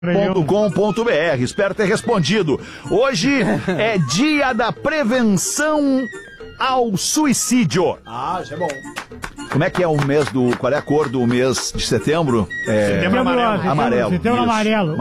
.com.br. Espero ter respondido. Hoje é dia da prevenção ao suicídio. Ah, isso é bom. Como é que é o mês do... Qual é a cor do mês de setembro? Setembro amarelo. Amarelo. Setembro amarelo.